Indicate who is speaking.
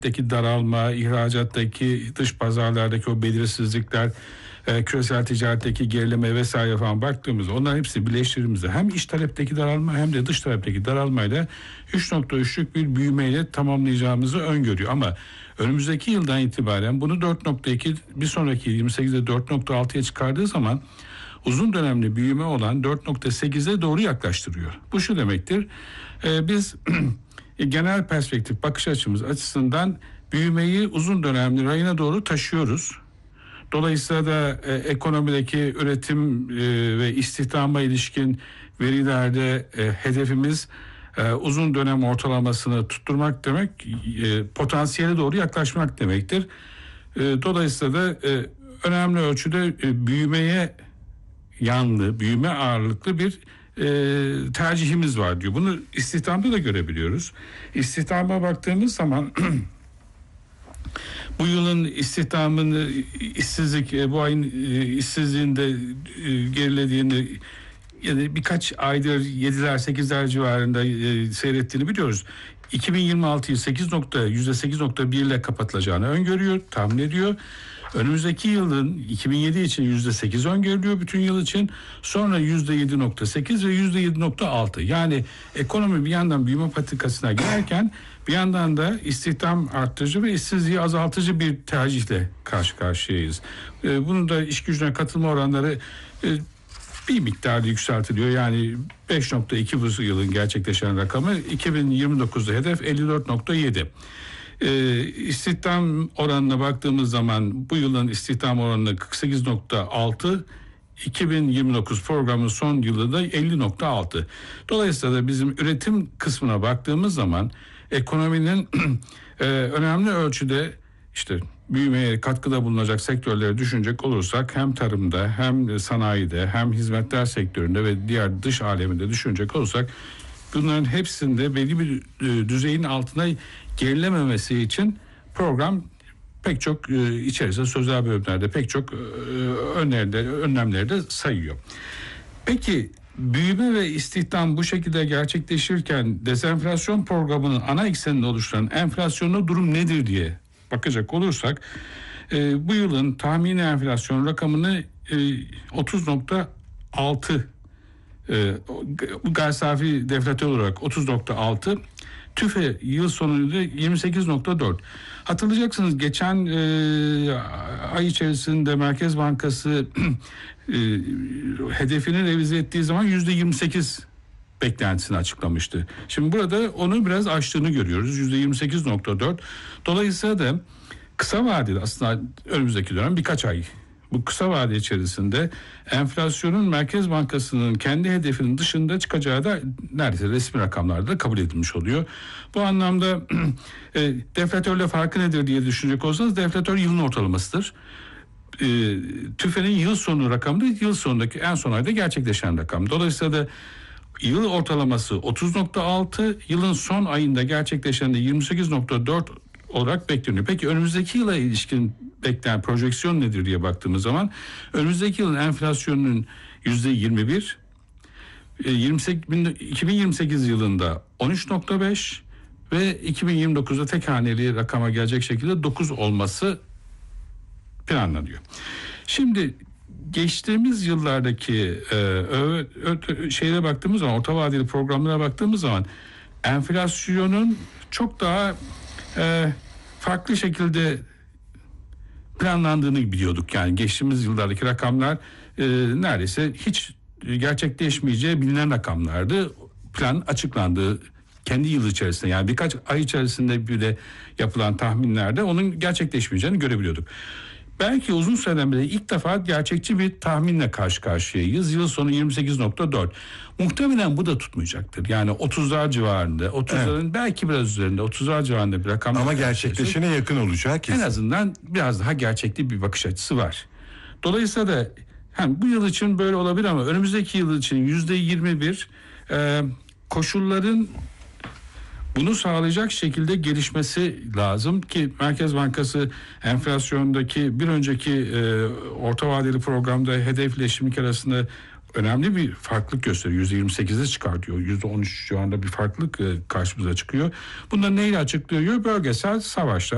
Speaker 1: taleптeki daralma, ihracattaki, dış pazarlardaki o belirsizlikler, küresel ticaretteki gerileme vesaire falan baktığımızda onların hepsi birleştirdiğimizde hem iç talepteki daralma hem de dış talepteki daralmayla 3.3'lük bir büyümeyle tamamlayacağımızı öngörüyor. Ama önümüzdeki yıldan itibaren bunu 4.2, bir sonraki 28'de 4.6'ya çıkardığı zaman uzun dönemli büyüme olan 4.8'e doğru yaklaştırıyor. Bu şu demektir: biz genel perspektif bakış açımız açısından büyümeyi uzun dönemli rayına doğru taşıyoruz. Dolayısıyla da ekonomideki üretim ve istihdama ilişkin verilerde hedefimiz uzun dönem ortalamasını tutturmak demek, potansiyele doğru yaklaşmak demektir. Dolayısıyla da önemli ölçüde büyümeye yanlı, büyüme ağırlıklı bir tercihimiz var diyor. Bunu istihdamda da görebiliyoruz. İstihdama baktığımız zaman bu yılın istihdamını, bu ayın işsizliğinde gerilediğini, yani birkaç aydır 7'ler 8'ler civarında seyrettiğini biliyoruz. 2026'yı %8.1 ile kapatılacağını öngörüyor, tahmin ediyor. Önümüzdeki yılın 2007 için %8 öngörülüyor bütün yıl için. Sonra %7.8 ve %7.6. Yani ekonomi bir yandan büyüme patikasına girerken bir yandan da istihdam arttırıcı ve işsizliği azaltıcı bir tercihle karşı karşıyayız. Bunun da iş gücüne katılma oranları bir miktarda yükseltiliyor. Yani 5.2 bu yılın gerçekleşen rakamı, 2029'da hedef 54.7. İstihdam oranına baktığımız zaman bu yılın istihdam oranı 48.6, 2029 programın son yılı da 50.6. Dolayısıyla da bizim üretim kısmına baktığımız zaman ekonominin önemli ölçüde işte büyümeye katkıda bulunacak sektörleri düşünecek olursak hem tarımda hem sanayide hem hizmetler sektöründe ve diğer dış aleminde düşünecek olursak bunların hepsinde belli bir düzeyin altına gerilememesi için program pek çok içerisinde sözel bölümlerde pek çok önlemleri de sayıyor. Peki büyüme ve istihdam bu şekilde gerçekleşirken dezenflasyon programının ana eksenini oluşturan enflasyonda durum nedir diye bakacak olursak bu yılın tahmini enflasyon rakamını 30.6, gayri safi deflatör olarak 30.6, TÜFE yıl sonunda 28.4. Hatırlayacaksınız geçen ay içerisinde Merkez Bankası hedefini revize ettiği zaman %28 beklentisini açıklamıştı. Şimdi burada onu biraz aştığını görüyoruz. %28.4. Dolayısıyla da kısa vadeli, aslında önümüzdeki dönem birkaç ay, bu kısa vade içerisinde enflasyonun Merkez Bankası'nın kendi hedefinin dışında çıkacağı da neredeyse resmi rakamlarda kabul edilmiş oluyor. Bu anlamda deflatörle farkı nedir diye düşünecek olsanız, deflatör yılın ortalamasıdır. TÜFE'nin yıl sonu rakamı da yıl sonundaki en son ayda gerçekleşen rakam. Dolayısıyla da yıl ortalaması 30.6, yılın son ayında gerçekleşen de 28.4 olarak bekleniyor. Peki önümüzdeki yıla ilişkin beklenen projeksiyon nedir diye baktığımız zaman önümüzdeki yılın enflasyonunun %21, 2028 yılında 13.5 ve 2029'da tek haneli rakama gelecek şekilde 9 olması planlanıyor. Şimdi geçtiğimiz yıllardaki şeylere baktığımız zaman, orta vadeli programlara baktığımız zaman enflasyonun çok daha farklı şekilde planlandığını biliyorduk. Yani geçtiğimiz yıllardaki rakamlar neredeyse hiç gerçekleşmeyeceği bilinen rakamlardı. Plan açıklandı kendi yıl içerisinde, yani birkaç ay içerisinde bile yapılan tahminlerde onun gerçekleşmeyeceğini görebiliyorduk. Belki uzun süreden beri ilk defa gerçekçi bir tahminle karşı karşıyayız. Yıl sonu 28.4. Muhtemelen bu da tutmayacaktır. Yani 30'lar civarında, 30'ların belki biraz üzerinde, 30'lar civarında bir rakam.
Speaker 2: Ama gerçekleşene yakın olacak kesin.
Speaker 1: En azından biraz daha gerçekçi bir bakış açısı var. Dolayısıyla da bu yıl için böyle olabilir ama önümüzdeki yıl için %21 koşulların bunu sağlayacak şekilde gelişmesi lazım ki Merkez Bankası enflasyondaki bir önceki orta vadeli programda hedefle şimdiki arasında önemli bir farklılık gösteriyor. %28'e çıkartıyor. %13 civarında bir farklılık karşımıza çıkıyor. Bunları neyle açıklıyor? Bölgesel savaşlar,